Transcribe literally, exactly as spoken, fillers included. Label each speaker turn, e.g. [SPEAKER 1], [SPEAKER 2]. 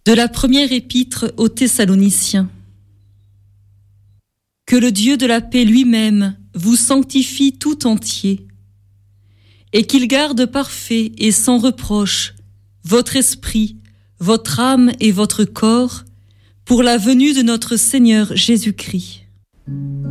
[SPEAKER 1] De la première épître aux Thessaloniciens. Que le Dieu de la paix lui-même vous sanctifie tout entier, et qu'il garde parfait et sans reproche votre esprit, votre âme et votre corps pour la venue de notre Seigneur Jésus-Christ.